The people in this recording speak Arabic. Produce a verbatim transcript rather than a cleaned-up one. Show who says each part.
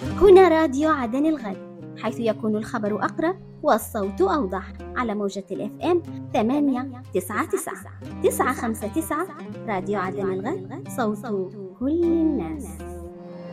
Speaker 1: هنا راديو عدن الغد، حيث يكون الخبر أقرب والصوت أوضح، على موجة الإف إم ثمانية تسعة تسعة تسعة خمسة تسعة. راديو عدن الغد، صوت كل الناس.